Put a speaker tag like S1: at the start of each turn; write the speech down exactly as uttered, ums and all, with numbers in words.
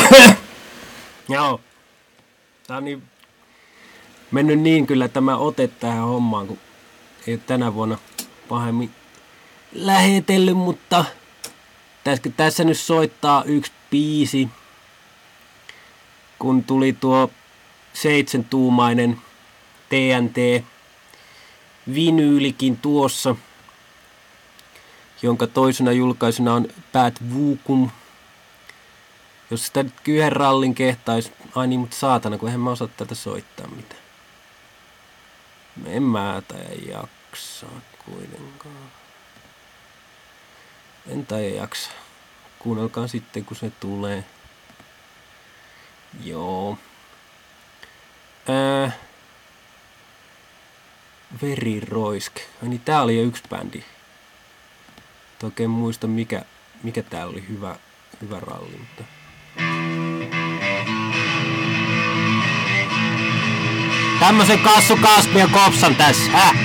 S1: Joo. Tää on niin mennyt niin kyllä tämä ote tähän hommaan, kun ei ole tänä vuonna pahemmin lähetellyt, mutta tässä, tässä nyt soittaa yksi biisi, kun tuli tuo seitsemäntuumainen T N T vinyylikin tuossa, jonka toisena julkaisuna on Bad Vukum. Jos sitä nyt yhden rallin kehtais, ai niin, mutta saatana, kun eihän mä osaa tätä soittaa mitään. En mä taida jaksaa kuitenkaan. En taida jaksaa. Kuunnelkaa sitten, kun se tulee. Joo. Ää... Veriroisk. Ai niin, tää oli jo yksi bändi. Et oikein muista mikä, mikä tää oli hyvä, hyvä ralli, mutta... Tämmösen kassu kaspia kopsan tässä, häh?